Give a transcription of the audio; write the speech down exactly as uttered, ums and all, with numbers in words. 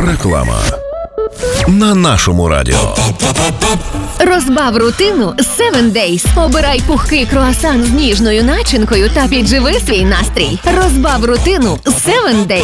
Реклама на нашому радіо. Розбав рутину з севен дейз. Обирай пухкий круасан з ніжною начинкою та підживи свій настрій. Розбав рутину з севен дейз.